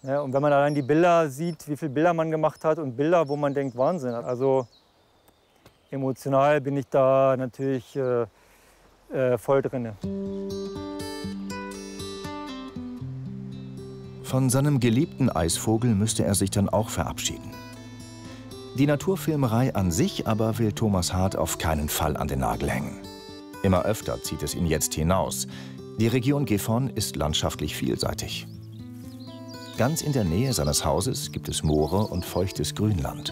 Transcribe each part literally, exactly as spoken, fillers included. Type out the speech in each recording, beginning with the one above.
Ja, und wenn man allein die Bilder sieht, wie viele Bilder man gemacht hat und Bilder, wo man denkt, Wahnsinn. Also emotional bin ich da natürlich äh, äh, voll drin. Von seinem geliebten Eisvogel müsste er sich dann auch verabschieden. Die Naturfilmerei an sich aber will Thomas Hart auf keinen Fall an den Nagel hängen. Immer öfter zieht es ihn jetzt hinaus. Die Region Gifhorn ist landschaftlich vielseitig. Ganz in der Nähe seines Hauses gibt es Moore und feuchtes Grünland.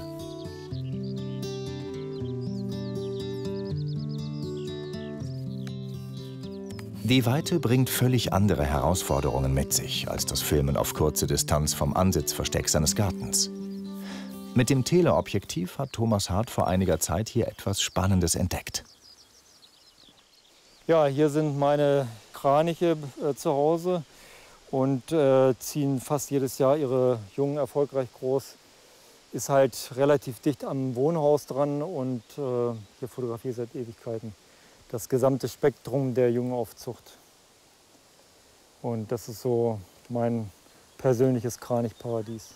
Die Weite bringt völlig andere Herausforderungen mit sich als das Filmen auf kurze Distanz vom Ansitzversteck seines Gartens. Mit dem Teleobjektiv hat Thomas Hart vor einiger Zeit hier etwas Spannendes entdeckt. Ja, hier sind meine Kraniche äh, zu Hause und äh, ziehen fast jedes Jahr ihre Jungen erfolgreich groß. Ist halt relativ dicht am Wohnhaus dran und äh, hier fotografiere ich seit Ewigkeiten das gesamte Spektrum der Jungenaufzucht. Und das ist so mein persönliches Kranichparadies.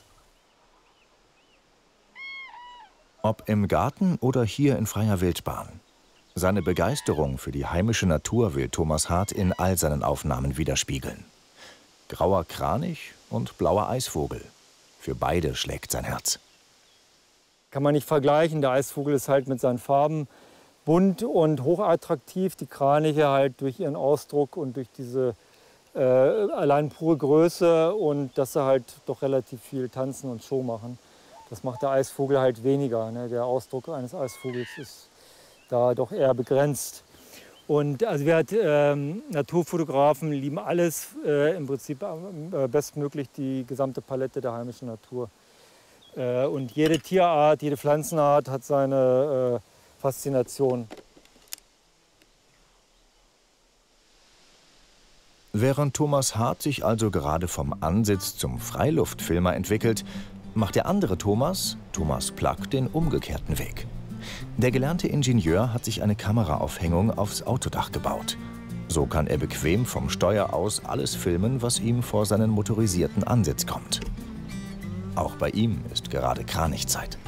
Ob im Garten oder hier in freier Wildbahn. Seine Begeisterung für die heimische Natur will Thomas Hart in all seinen Aufnahmen widerspiegeln. Grauer Kranich und blauer Eisvogel. Für beide schlägt sein Herz. Kann man nicht vergleichen. Der Eisvogel ist halt mit seinen Farben bunt und hochattraktiv. Die Kraniche halt durch ihren Ausdruck und durch diese äh, allein pure Größe und dass sie halt doch relativ viel tanzen und Show machen. Das macht der Eisvogel halt weniger. Ne? Der Ausdruck eines Eisvogels ist da doch eher begrenzt. Und also wir halt, ähm, Naturfotografen lieben alles, äh, im Prinzip äh, bestmöglich die gesamte Palette der heimischen Natur. Äh, und jede Tierart, jede Pflanzenart hat seine äh, Faszination. Während Thomas Hart sich also gerade vom Ansitz zum Freiluftfilmer entwickelt, macht der andere Thomas, Thomas Plack, den umgekehrten Weg. Der gelernte Ingenieur hat sich eine Kameraaufhängung aufs Autodach gebaut. So kann er bequem vom Steuer aus alles filmen, was ihm vor seinen motorisierten Ansitz kommt. Auch bei ihm ist gerade Kranichzeit.